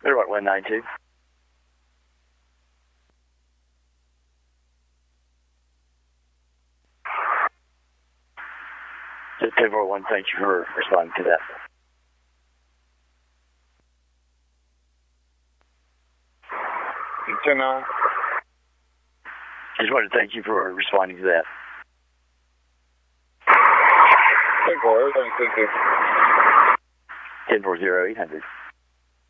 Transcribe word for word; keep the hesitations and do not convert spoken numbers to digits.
Right, one nine two. ten four one, thank you for responding to that. ten nine. Just wanted to thank you for responding to that. ten four, everything's ten two. ten four zero eight hundred.